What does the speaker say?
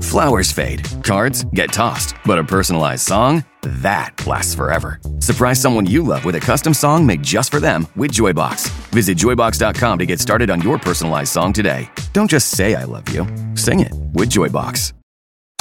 Flowers fade, cards get tossed, but a personalized song? That lasts forever. Surprise someone you love with a custom song made just for them with Joybox. Visit joybox.com to get started on your personalized song today. Don't just say I love you. Sing it with Joybox.